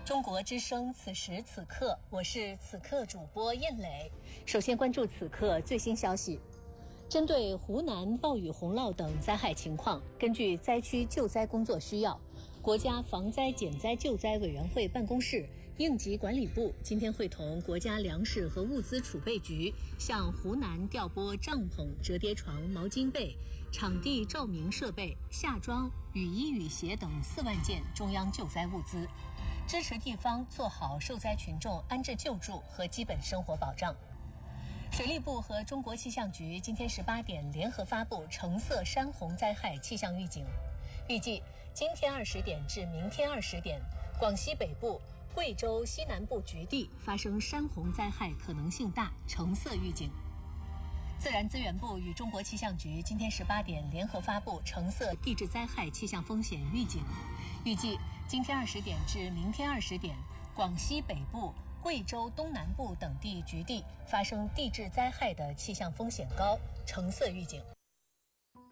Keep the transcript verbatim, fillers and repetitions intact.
中国之声，此时此刻，我是此刻主播燕磊。首先关注此刻最新消息。针对湖南暴雨洪涝等灾害情况，根据灾区救灾工作需要，国家防灾减灾救灾委员会办公室、应急管理部今天会同国家粮食和物资储备局向湖南调拨帐篷、折叠床、毛巾被、场地照明设备、夏装、雨衣雨鞋等四万件中央救灾物资，支持地方做好受灾群众安置救助和基本生活保障。水利部和中国气象局今天十八点联合发布橙色山洪灾害气象预警，预计今天二十点至明天二十点，广西北部、贵州西南部局地发生山洪灾害可能性大，橙色预警。自然资源部与中国气象局今天十八点联合发布橙色地质灾害气象风险预警，预计今天二十点至明天二十点，广西北部、贵州东南部等地局地发生地质灾害的气象风险高，橙色预警。